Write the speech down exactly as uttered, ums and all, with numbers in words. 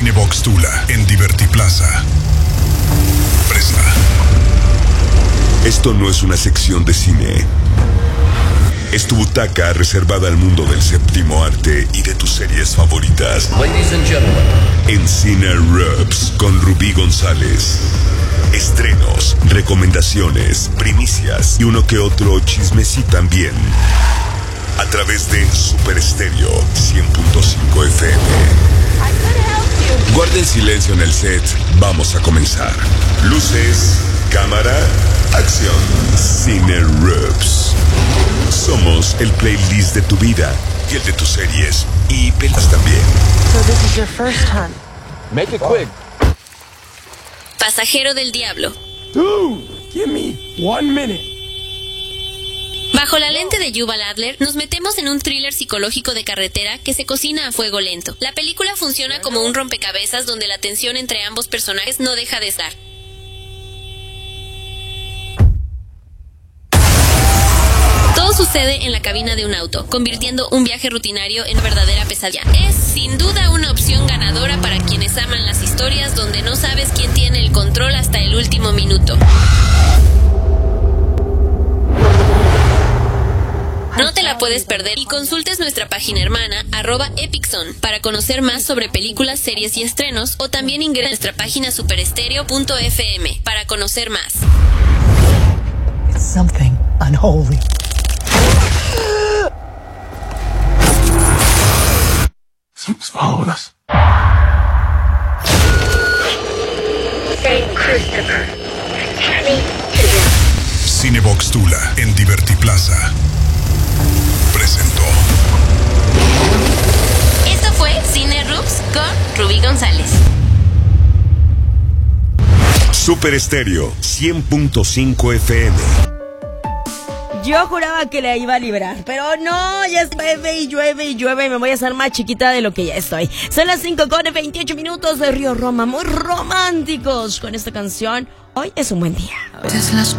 Cinebox Tula en Divertiplaza presta. Esto no es una sección de cine. Es tu butaca reservada al mundo del séptimo arte y de tus series favoritas. Ladies and gentlemen. En Cine Rubs con Rubí González. Estrenos, recomendaciones, primicias y uno que otro chismecito también. A través de Super Estéreo cien punto cinco F M. Guarden silencio en el set. Vamos a comenzar. Luces, cámara, acción. Cine Rubs. Somos el playlist de tu vida y el de tus series y pelas también. So this is your first hunt. Make it quick. Pasajero del diablo. Dude, give me one minute. Bajo la lente de Yuval Adler, nos metemos en un thriller psicológico de carretera que se cocina a fuego lento. La película funciona como un rompecabezas donde la tensión entre ambos personajes no deja de estar. Todo sucede en la cabina de un auto, convirtiendo un viaje rutinario en verdadera pesadilla. Es sin duda una opción ganadora para quienes aman las historias donde no sabes quién tiene el control hasta el último minuto. No te la puedes perder y consultes nuestra página hermana, arroba Epicson, para conocer más sobre películas, series y estrenos, o también ingresa a nuestra página superestereo punto f m para conocer más. It's something unholy. Something's following us. Saint Christopher, journey to the... Cinebox Tula en Divertiplaza presentó. Esto fue Cine Rubs con Rubí González. Super Estéreo cien punto cinco F M. Yo juraba que la iba a librar, pero no, ya llueve y llueve y llueve y me voy a hacer más chiquita de lo que ya estoy. Son las cinco con veintiocho minutos de Río Roma, muy románticos con esta canción. Hoy es un buen día.